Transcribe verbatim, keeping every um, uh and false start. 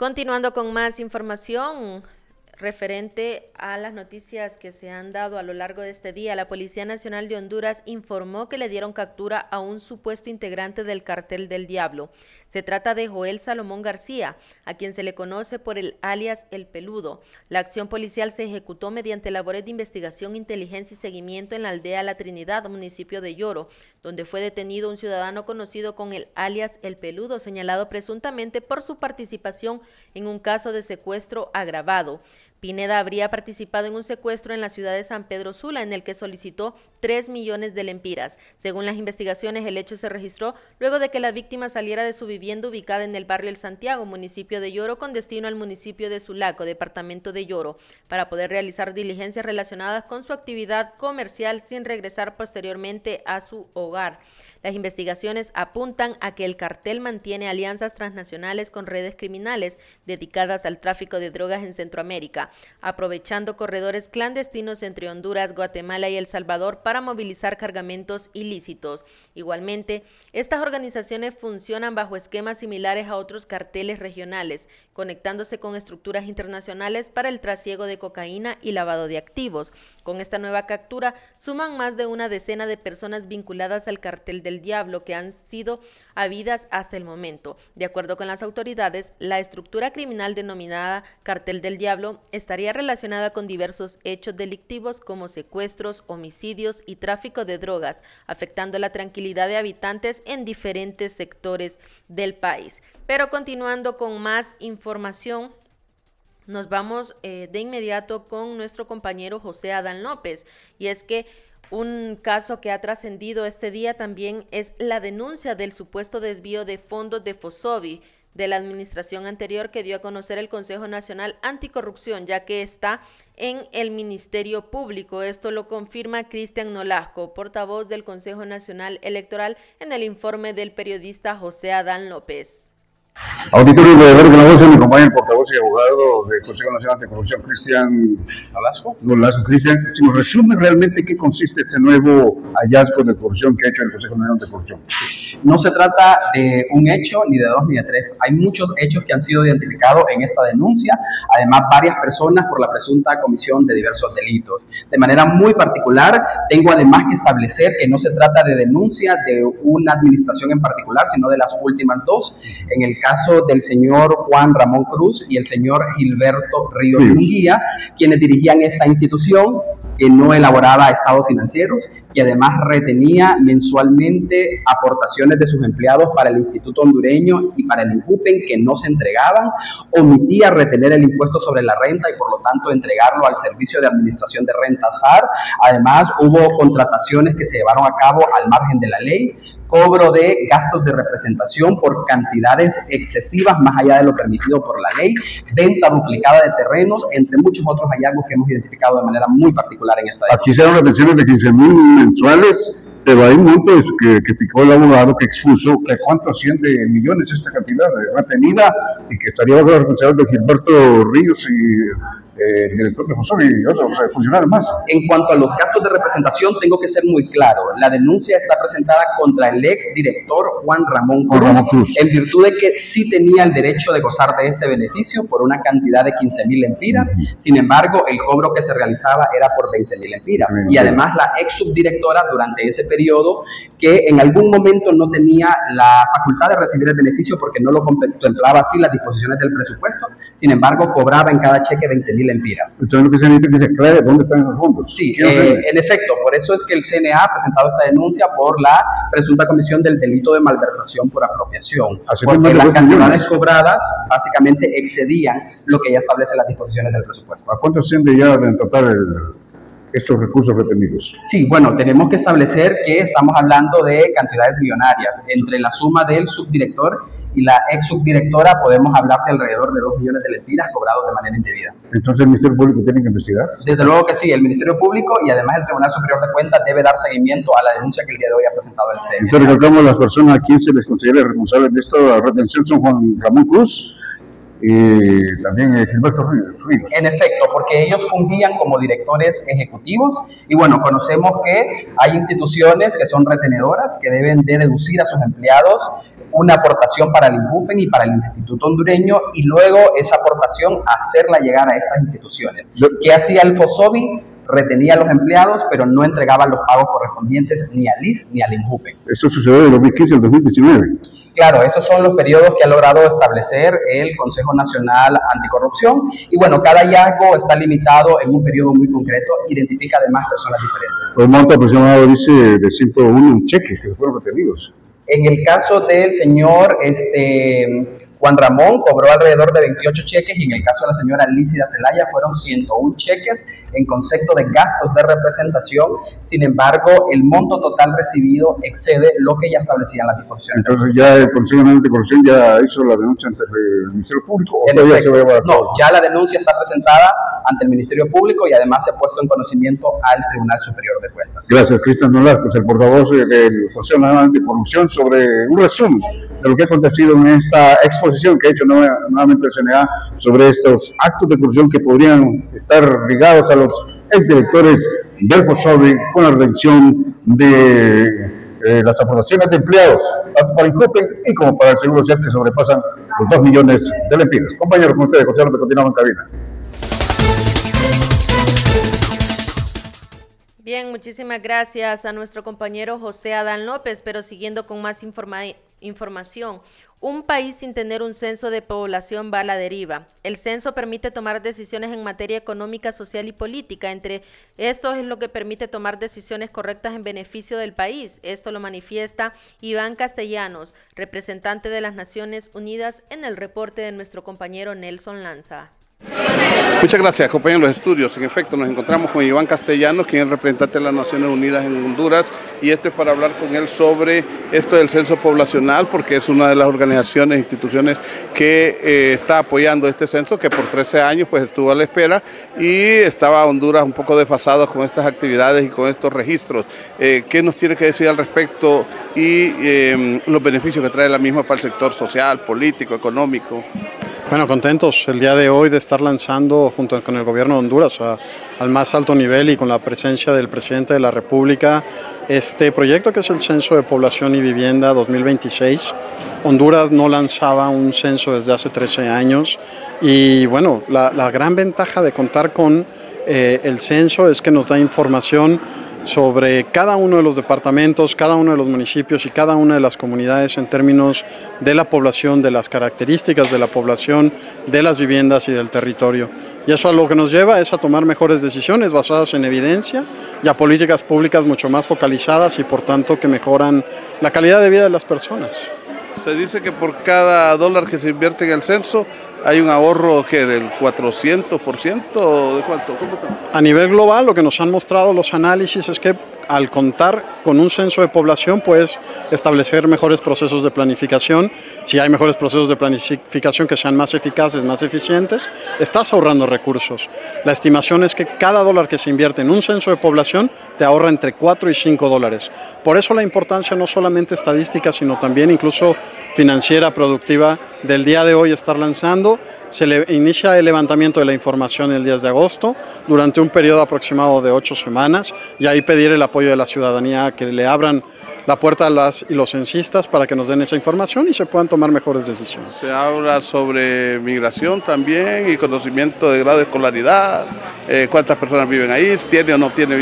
Continuando con más información referente a las noticias que se han dado a lo largo de este día, la Policía Nacional de Honduras informó que le dieron captura a un supuesto integrante del Cartel del Diablo. Se trata de Joel Salomón García, a quien se le conoce por el alias El Peludo. La acción policial se ejecutó mediante labores de investigación, inteligencia y seguimiento en la aldea La Trinidad, municipio de Yoro, donde fue detenido un ciudadano conocido con el alias El Peludo, señalado presuntamente por su participación en un caso de secuestro agravado. Pineda habría participado en un secuestro en la ciudad de San Pedro Sula, en el que solicitó tres millones de lempiras. Según las investigaciones, el hecho se registró luego de que la víctima saliera de su vivienda ubicada en el barrio El Santiago, municipio de Yoro, con destino al municipio de Sulaco, departamento de Yoro, para poder realizar diligencias relacionadas con su actividad comercial sin regresar posteriormente a su hogar. Las investigaciones apuntan a que el cartel mantiene alianzas transnacionales con redes criminales dedicadas al tráfico de drogas en Centroamérica, aprovechando corredores clandestinos entre Honduras, Guatemala y El Salvador para movilizar cargamentos ilícitos. Igualmente, estas organizaciones funcionan bajo esquemas similares a otros carteles regionales, conectándose con estructuras internacionales para el trasiego de cocaína y lavado de activos. Con esta nueva captura, suman más de una decena de personas vinculadas al cartel del Diablo que han sido habidas hasta el momento. De acuerdo con las autoridades, la estructura criminal denominada Cartel del Diablo estaría relacionada con diversos hechos delictivos como secuestros, homicidios y tráfico de drogas, afectando la tranquilidad de habitantes en diferentes sectores del país. Pero continuando con más información, nos vamos eh, de inmediato con nuestro compañero José Adán López, y es que un caso que ha trascendido este día también es la denuncia del supuesto desvío de fondos de Fosobi de la administración anterior que dio a conocer el Consejo Nacional Anticorrupción, ya que está en el Ministerio Público. Esto lo confirma Cristian Nolasco, portavoz del Consejo Nacional Electoral, en el informe del periodista José Adán López. Auditorio de Ver con la voz de mi compañero, portavoz y abogado del Consejo Nacional de Corrupción, Cristian Nolasco. Nolasco, Cristian, si nos resume realmente qué consiste este nuevo hallazgo de corrupción que ha hecho el Consejo Nacional de Corrupción. No se trata de un hecho, ni de dos, ni de tres. Hay muchos hechos que han sido identificados en esta denuncia, además varias personas por la presunta comisión de diversos delitos. De manera muy particular, tengo además que establecer que no se trata de denuncia de una administración en particular, sino de las últimas dos. En el caso del señor Juan Ramón Cruz y el señor Gilberto Ríos Munguía, quienes dirigían esta institución, que no elaboraba estados financieros, que además retenía mensualmente aportaciones de sus empleados para el Instituto Hondureño y para el INJUPEN que no se entregaban, omitía retener el impuesto sobre la renta y por lo tanto entregarlo al Servicio de Administración de Rentas S A R. Además, hubo contrataciones que se llevaron a cabo al margen de la ley, cobro de gastos de representación por cantidades excesivas más allá de lo permitido por la ley, venta duplicada de terrenos, entre muchos otros hallazgos que hemos identificado de manera muy particular en esta denuncia. Aquí se dan retenciones de quince mil mensuales, pero hay montos que, que picó el abogado que expuso que cuánto asciende en millones esta cantidad retenida y que estaría bajo la responsabilidad de Gilberto Ríos y Eh, el director de Fosobi y otros eh, funcionarios más. En cuanto a los gastos de representación, tengo que ser muy claro. La denuncia está presentada contra el ex director Juan Ramón Cruz, Juan Ramón Cruz, en virtud de que sí tenía el derecho de gozar de este beneficio por una cantidad de quince mil lempiras. Uh-huh. Sin embargo, el cobro que se realizaba era por veinte mil lempiras. Uh-huh. Y además, la ex subdirectora durante ese periodo, que en algún momento no tenía la facultad de recibir el beneficio porque no lo contemplaba así las disposiciones del presupuesto, sin embargo, cobraba en cada cheque veinte mil lempiras. Entonces lo que se necesita es que se aclare dónde están esos fondos. Sí, eh, en efecto, por eso es que el C N A ha presentado esta denuncia por la presunta comisión del delito de malversación por apropiación, Así porque las cantidades cobradas básicamente excedían lo que ya establece las disposiciones del presupuesto. ¿A cuánto asciende ya en total el, estos recursos retenidos? Sí, bueno, tenemos que establecer que estamos hablando de cantidades millonarias. Entre la suma del subdirector y la ex subdirectora podemos hablar de alrededor de dos millones de lempiras cobrados de manera indebida. Entonces, ¿el Ministerio Público tiene que investigar? Desde luego que sí, el Ministerio Público y además el Tribunal Superior de Cuentas debe dar seguimiento a la denuncia que el día de hoy ha presentado el C N A. Entonces, recordamos las personas a quien se les considera responsables de esta retención son Juan Ramón Cruz y también eh, Gilberto Ríos. En efecto, porque ellos fungían como directores ejecutivos y bueno, conocemos que hay instituciones que son retenedoras, que deben de deducir a sus empleados una aportación para el INJUPEN y para el Instituto Hondureño, y luego esa aportación hacerla llegar a estas instituciones. ¿Qué hacía el FOSOBI? Retenía a los empleados, pero no entregaba los pagos correspondientes ni al I S ni al INJUPEN. Eso sucedió de dos mil quince al dos mil diecinueve. Claro, esos son los periodos que ha logrado establecer el Consejo Nacional Anticorrupción, y bueno, cada hallazgo está limitado en un periodo muy concreto, identifica además personas diferentes. El monto aproximado dice de ciento uno cheques que fueron retenidos. En el caso del señor este, Juan Ramón, cobró alrededor de veintiocho cheques, y en el caso de la señora Lícida Zelaya fueron ciento uno cheques en concepto de gastos de representación. Sin embargo, el monto total recibido excede lo que ya establecían las disposiciones. Entonces ya el Consejo Nacional de Corrupción ya hizo la denuncia ante el Ministerio Público. ¿O todavía se va a llevar a cabo? No, ya la denuncia está presentada ante el Ministerio Público y además se ha puesto en conocimiento al Tribunal Superior de Cuentas. Gracias, Cristian Nolasco, el portavoz del Consejo Nacional de Corrupción, sobre un resumen de lo que ha acontecido en esta exposición que ha hecho nuevamente el C N A sobre estos actos de corrupción que podrían estar ligados a los exdirectores del FOSOBI con la retención de eh, las aportaciones de empleados, tanto para INJUPEN y como para el Seguro Social, que sobrepasan los dos millones de lempiras. Compañeros, con ustedes, José López, continuamos en cabina. Bien, muchísimas gracias a nuestro compañero José Adán López, pero siguiendo con más informa- información. Un país sin tener un censo de población va a la deriva. El censo permite tomar decisiones en materia económica, social y política. Entre estos es lo que permite tomar decisiones correctas en beneficio del país. Esto lo manifiesta Iván Castellanos, representante de las Naciones Unidas, en el reporte de nuestro compañero Nelson Lanza. Muchas gracias, compañeros de los estudios. En efecto, nos encontramos con Iván Castellanos, quien es representante de las Naciones Unidas en Honduras, y esto es para hablar con él sobre esto del censo poblacional, porque es una de las organizaciones e instituciones que eh, está apoyando este censo, que por trece años pues estuvo a la espera, y estaba Honduras un poco desfasado con estas actividades y con estos registros. Eh, ¿Qué nos tiene que decir al respecto y eh, los beneficios que trae la misma para el sector social, político, económico? Bueno, contentos el día de hoy de estar lanzando junto con el gobierno de Honduras a, al más alto nivel y con la presencia del presidente de la República este proyecto que es el Censo de Población y Vivienda dos mil veintiséis. Honduras no lanzaba un censo desde hace trece años y bueno, la, la gran ventaja de contar con eh, el censo es que nos da información sobre cada uno de los departamentos, cada uno de los municipios y cada una de las comunidades en términos de la población, de las características de la población, de las viviendas y del territorio. Y eso a lo que nos lleva es a tomar mejores decisiones basadas en evidencia y a políticas públicas mucho más focalizadas y por tanto que mejoran la calidad de vida de las personas. Se dice que por cada dólar que se invierte en el censo hay un ahorro que del cuatrocientos por ciento, ¿de cuánto? ¿Cómo se... A nivel global, lo que nos han mostrado los análisis es que al contar con un censo de población puedes establecer mejores procesos de planificación. Si hay mejores procesos de planificación que sean más eficaces, más eficientes, estás ahorrando recursos. La estimación es que cada dólar que se invierte en un censo de población te ahorra entre cuatro y cinco dólares. Por eso la importancia no solamente estadística, sino también incluso financiera, productiva, del día de hoy estar lanzando. Se le inicia el levantamiento de la información el diez de agosto durante un periodo aproximado de ocho semanas y ahí pedir el apoyo de la ciudadanía, que le abran la puerta a las y los censistas para que nos den esa información y se puedan tomar mejores decisiones. Se habla sobre migración también y conocimiento de grado de escolaridad, eh, cuántas personas viven ahí, tiene o no tiene